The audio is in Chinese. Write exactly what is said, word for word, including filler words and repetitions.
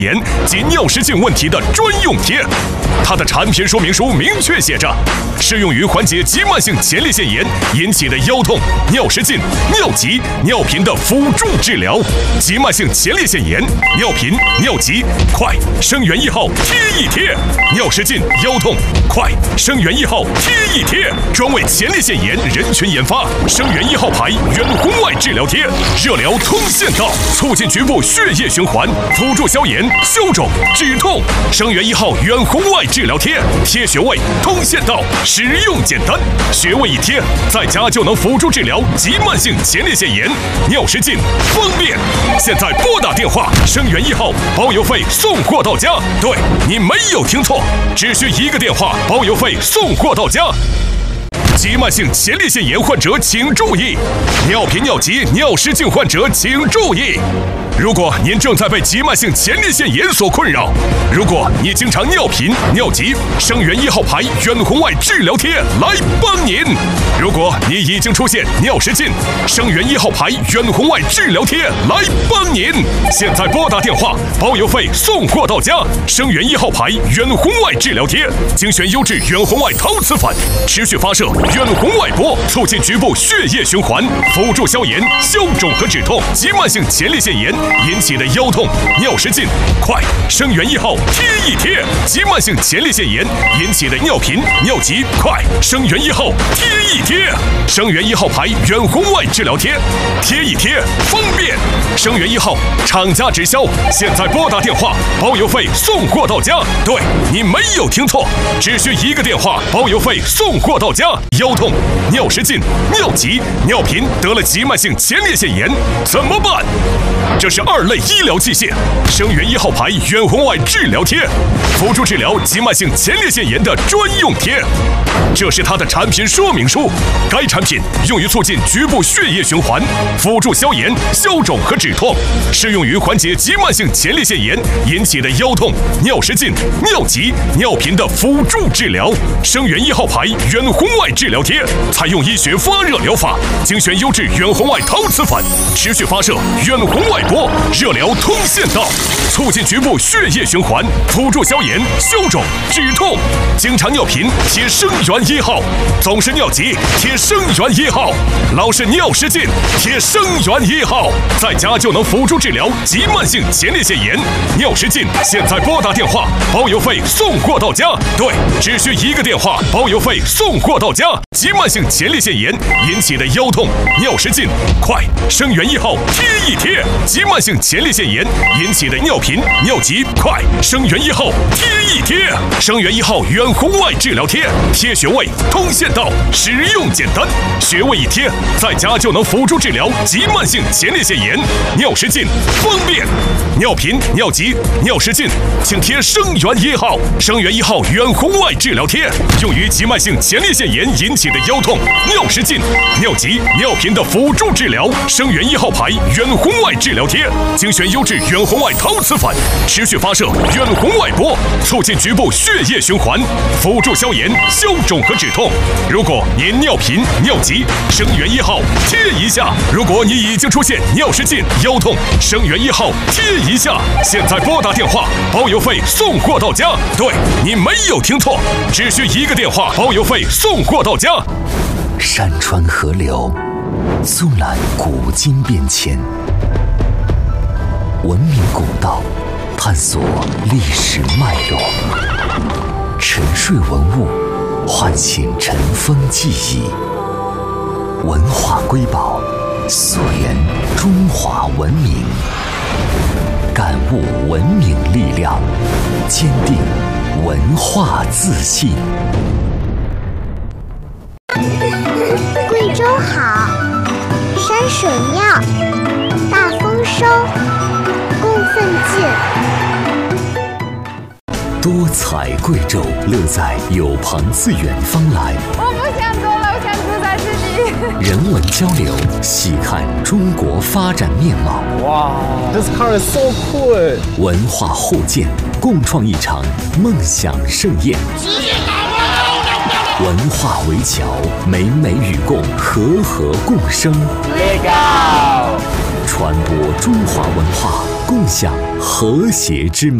炎及尿失禁问题的专用贴。它的产品说明书明确写着，适用于缓解急慢性前列腺炎引起的腰痛、尿失禁、尿急、尿频的辅助治疗。急慢性前列腺炎、尿频、尿急，快生源一号贴一贴；尿失禁、腰痛，快生源一号贴一贴。专为前列腺炎人群研发，生源一号牌远红外治疗贴，热疗通腺道，促进局部血液循环，辅助消炎、消肿、止痛。生源一号远红外治疗贴，贴穴位、通腺道，使用简单，穴位一贴，在家就能辅助治疗急慢性前列腺炎、尿失禁，方便。现在拨打电话，生源一号包邮费送货到家。对，你没有听错，只需一个电话，包邮费送货到家。急慢性前列腺炎患者请注意，尿频、尿急、尿失禁患者请注意。如果您正在被急慢性前列腺炎所困扰，如果你经常尿频、尿急，生源一号牌远红外治疗贴来帮您。如果你已经出现尿失禁，生源一号牌远红外治疗贴来帮您。现在拨打电话，包邮费送货到家。生源一号牌远红外治疗贴，精选优质远红外陶瓷粉，持续发射远红外波，促进局部血液循环，辅助消炎、消肿和止痛。急慢性前列腺炎引起的腰痛、尿失禁，快生源一号贴一贴；急慢性前列腺炎引起的尿频、尿急，快生源一号贴一贴。生源一号牌远红外治疗贴，贴一贴方便。生源一号厂家直销，现在拨打电话，包邮费送货到家。对，你没有听错，只需一个电话，包邮费送货到家。腰痛、尿失禁、尿急、尿频，得了急慢性前列腺炎怎么办？这是二类医疗器械，生源一号牌远红外治疗贴，辅助治疗急慢性前列腺炎的专用贴。这是它的产品说明书。该产品用于促进局部血液循环，辅助消炎、消肿和止痛，适用于缓解急慢性前列腺炎引起的腰痛、尿失禁、尿急、尿频的辅助治疗。生源一号牌远红外治疗贴采用医学发热疗法，精选优质远红外陶瓷粉，持续发射远红外波，热疗通腺道，促进局部血液循环，辅助消炎、消肿、止痛。经常尿频贴生源一号，总是尿急贴生源一号，老是尿失禁贴生源一号，在家就能辅助治疗急慢性前列腺炎、尿失禁。现在拨打电话，包邮费送货到家。对，只需一个电话，包邮费送货到家。急慢性前列腺炎引起的腰痛、尿失禁，快生源一号贴一贴；急慢性前列腺炎引起的尿频、尿急，快生源一号贴一贴。生源一号远红外治疗贴，贴穴位、通腺道，使用简单，穴位一贴，在家就能辅助治疗急慢性前列腺炎、尿失禁，方便。尿频、尿急、尿失禁，请贴生源一号。生源一号远红外治疗贴，用于急慢性前列腺炎引起的腰痛、尿失禁、尿急、尿频的辅助治疗。生源一号牌远红外治疗贴，精选优质远红外陶瓷粉，持续发射远红外波，促进局部血液循环，辅助消炎、消肿和止痛。如果您尿频、尿急，生源一号贴一下；如果你已经出现尿失禁、腰痛，生源一号贴一下。现在拨打电话，包邮费送货到家。对，你没有听错，只需一个电话，包邮费送货到家。 山川河流，纵览古今变迁，文明古道，探索历史脉络，沉睡文物，唤醒尘封记忆。文化瑰宝，溯源中华文明，感悟文明力量，坚定文化自信。 贵州好，山水妙，大丰收，供奉进。 多彩贵州，乐在有朋自远方来。 我不想走了，我想住在这里。 人文交流，细看中国发展面貌。 哇 ，This car is so cool！ 文化互鉴，共创一场梦想盛宴。文化围桥，美美与共，和和共生。 Legal！ 传播中华文化， 共享和谐之美。